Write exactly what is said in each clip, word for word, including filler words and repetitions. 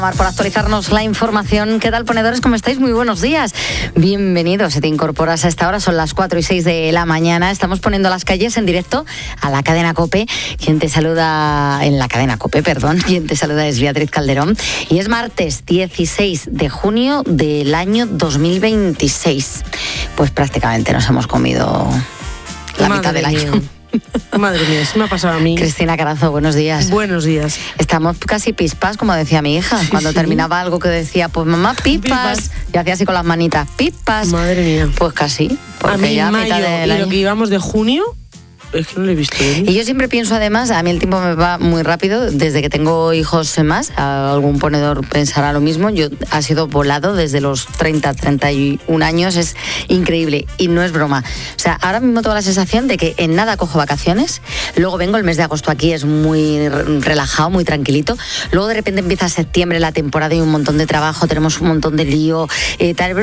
Por actualizarnos la información. ¿Qué tal, ponedores? ¿Cómo estáis? Muy buenos días. Bienvenidos. Si te incorporas a esta hora, son las cuatro y seis de la mañana. Estamos poniendo las calles en directo a la cadena COPE. Quien te saluda en la cadena COPE, perdón. Quien te saluda es Beatriz Calderón. Y es martes dieciséis de junio del año dos mil veintiséis. Pues prácticamente nos hemos comido la Madre mitad del año. Mía. Madre mía, se me ha pasado a mí. Cristina Carazo, buenos días. Buenos días. Estamos casi pispas, como decía mi hija. Sí, Cuando sí. terminaba algo que decía, pues mamá, pipas. Pipas. Y hacía así con las manitas, pipas. Madre mía. Pues casi. Porque A mí ya a mayo mitad del y año. lo que íbamos de junio, es que no lo he visto bien. Y yo siempre pienso, además, a mí el tiempo me va muy rápido, desde que tengo hijos más, algún ponedor pensará lo mismo, yo ha sido volado desde los treinta, treinta y un años, es increíble, y no es broma. O sea, ahora mismo tengo la sensación de que en nada cojo vacaciones, luego vengo el mes de agosto aquí, es muy relajado, muy tranquilito, luego de repente empieza septiembre, la temporada y un montón de trabajo, tenemos un montón de lío, eh, tal,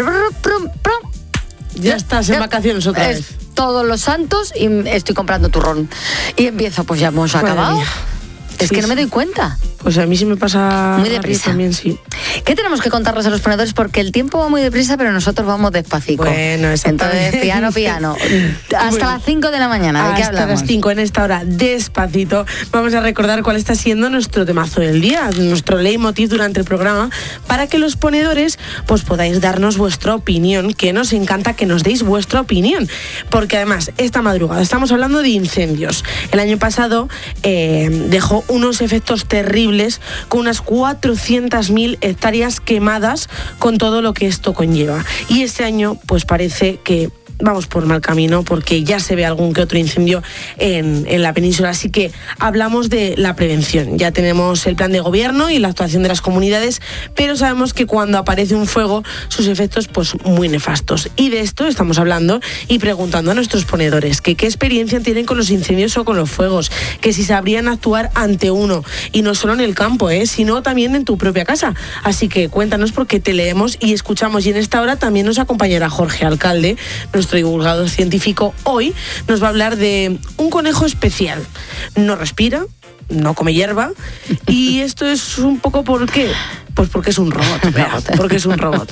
Ya estás en vacaciones otra es vez. Todos los santos y estoy comprando turrón. Y empiezo, pues ya hemos Madre acabado. mía. Es Sí, que no me sí. doy cuenta. Pues a mí sí me pasa Muy rápido deprisa. también, sí. ¿Qué tenemos que contarles a los ponedores? Porque el tiempo va muy deprisa, pero nosotros vamos despacito. Bueno, exactamente. Entonces, piano, piano. Hasta Bueno, las cinco de la mañana. ¿De qué Hasta hablamos? las cinco en esta hora, despacito, vamos a recordar cuál está siendo nuestro temazo del día, nuestro leitmotiv durante el programa, para que los ponedores pues podáis darnos vuestra opinión, que nos encanta que nos deis vuestra opinión, porque además esta madrugada estamos hablando de incendios. El año pasado eh, dejó unos efectos terribles con unas cuatrocientas mil hectáreas quemadas con todo lo que esto conlleva. Y este año pues parece que vamos por mal camino porque ya se ve algún que otro incendio en, en la península. Así que hablamos de la prevención. Ya tenemos el plan de gobierno y la actuación de las comunidades, pero sabemos que cuando aparece un fuego, sus efectos pues muy nefastos. Y de esto estamos hablando y preguntando a nuestros ponedores que qué experiencia tienen con los incendios o con los fuegos, que si sabrían actuar ante uno, y no solo en el campo, ¿eh? sino también en tu propia casa. Así que cuéntanos porque te leemos y escuchamos. Y en esta hora también nos acompañará Jorge Alcalde, nuestro divulgador científico. Hoy nos va a hablar de un conejo especial. No respira, no come hierba, y esto es un poco ¿por qué? Pues porque es un robot, vea, porque es un robot.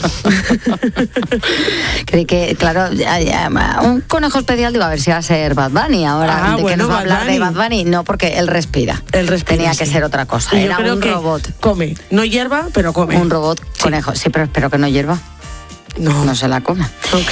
Creí que, claro, ya, ya, un conejo especial, digo, a ver si va a ser Bad Bunny ahora. Ah, ¿De bueno, qué nos va a Bad hablar de Bunny. Bad Bunny? No, porque él respira. Él respira, Tenía que sí. ser otra cosa. Y yo Era creo un que robot. come, no hierba, pero come. Un robot conejo. Sí, pero espero que no hierva. No, No se la coma.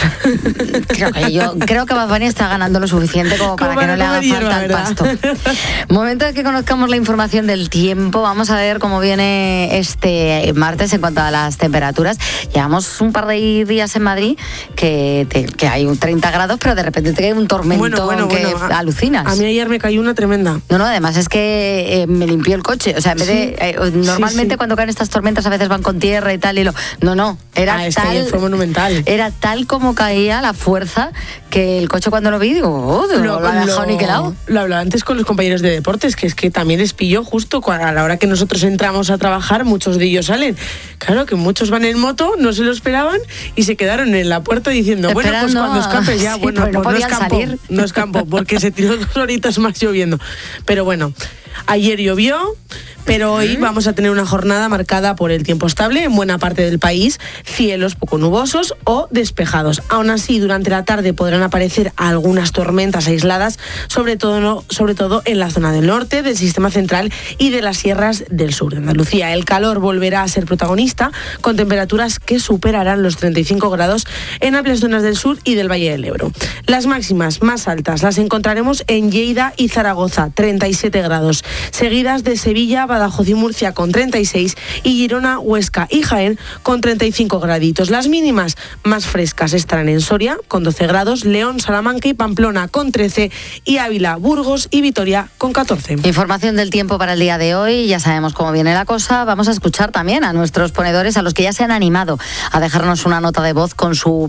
no. Creo que yo creo que Bad Bunny está ganando lo suficiente como para Como que no para le haga comer falta hierba, el pasto. ¿verdad? Momento de que conozcamos la información del tiempo. Vamos a ver cómo viene este martes en cuanto a las temperaturas. Llevamos un par de días en Madrid que, te- que hay un treinta grados, pero de repente te cae un tormentón Bueno, bueno, que bueno, a- alucinas. A mí ayer me cayó una tremenda. No, no, además es que eh, me limpió el coche. O sea, en vez Sí. de. eh, normalmente Sí, sí. cuando caen estas tormentas a veces van con tierra y tal. Y lo, no, no. Era Ah, es que tal. ayer fue monumental. Era tal como caía la fuerza que el coche cuando lo vi, digo, oh, no lo, ha dejado niquelado. lo hablaba antes con los compañeros de deportes, que es que también les pilló justo cua- a la hora que nosotros entramos a trabajar, muchos de ellos salen. Claro que muchos van en moto, no se lo esperaban y se quedaron en la puerta diciendo, bueno, pues Esperando cuando a- escapes ya, sí, bueno, pues no pues no es podían campo, salir. no es campo, porque se tiró dos horitas más lloviendo. Pero bueno, ayer llovió, pero hoy vamos a tener una jornada marcada por el tiempo estable en buena parte del país, cielos poco nubosos o despejados. Aún así, durante la tarde podrán aparecer algunas tormentas aisladas, sobre todo, no, sobre todo en la zona del norte, del sistema central y de las sierras del sur de Andalucía. El calor volverá a ser protagonista, con temperaturas que superarán los treinta y cinco grados en amplias zonas del sur y del Valle del Ebro. Las máximas más altas las encontraremos en Lleida y Zaragoza, treinta y siete grados, seguidas de Sevilla, Badajoz y Murcia con treinta y seis, y Girona, Huesca y Jaén con treinta y cinco graditos. Las mínimas más frescas estarán en Soria con doce grados, León, Salamanca y Pamplona con trece, y Ávila, Burgos y Vitoria con catorce. Información del tiempo para el día de hoy, ya sabemos cómo viene la cosa. Vamos a escuchar también a nuestros ponedores, a los que ya se han animado a dejarnos una nota de voz con su